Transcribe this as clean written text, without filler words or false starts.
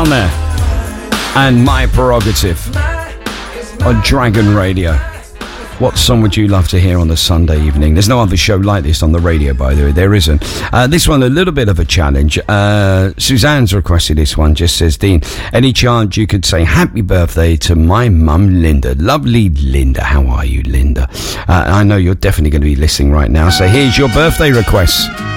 on there. And My Prerogative on Dragon Radio. What song would you love to hear on the Sunday evening? There's no other show like this on the radio, by the way. There isn't. This one, a little bit of a challenge. Suzanne's requested this one. Just says, Dean, any chance you could say happy birthday to my mum, Linda? Lovely Linda. How are you, Linda? I know you're definitely going to be listening right now. So here's your birthday request.